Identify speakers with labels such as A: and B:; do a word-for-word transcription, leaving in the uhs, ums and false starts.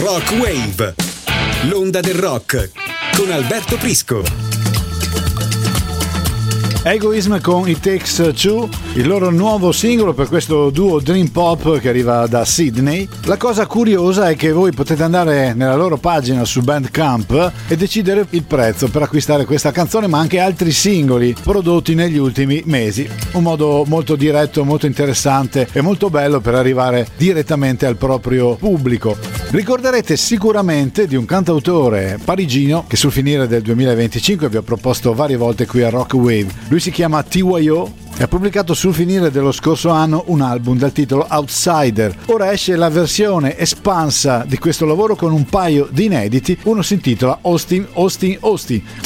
A: Rock Wave, l'onda del rock, con Alberto Prisco.
B: Egoism con It Takes Two, il loro nuovo singolo per questo duo Dream Pop che arriva da Sydney. La cosa curiosa è che voi potete andare nella loro pagina su Bandcamp e decidere il prezzo per acquistare questa canzone, ma anche altri singoli prodotti negli ultimi mesi. Un modo molto diretto, molto interessante e molto bello per arrivare direttamente al proprio pubblico. Ricorderete sicuramente di un cantautore parigino che sul finire del duemilaventicinque vi ho proposto varie volte qui a Rock Wave. Lui si chiama T Y O e ha pubblicato sul finire dello scorso anno un album dal titolo Outsider. Ora esce la versione espansa di questo lavoro con un paio di inediti. Uno si intitola Austin, Austin, Austin.